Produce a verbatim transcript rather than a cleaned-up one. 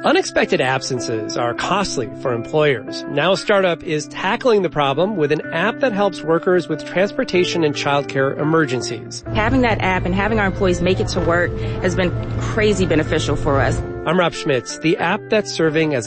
Unexpected absences are costly for employers. Now a startup is tackling the problem with an app that helps workers with transportation and childcare emergencies. Having that app and having our employees make it to work has been crazy beneficial for us. I'm Rob Schmitz. The app that's serving as